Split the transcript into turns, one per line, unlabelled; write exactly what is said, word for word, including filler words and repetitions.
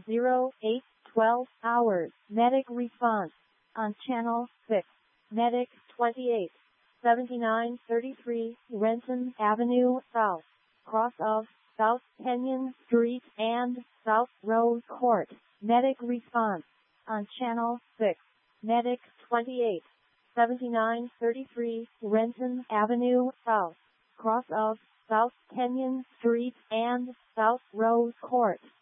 zero eight twelve hours. Medic response on channel six. Medic twenty-eight seventy-nine thirty-three Renton Avenue South, cross of South Kenyon Street and South Rose Court. Medic response on channel six. Medic twenty-eight seventy-nine thirty-three Renton Avenue South, cross of South Kenyon Street and South Rose Court.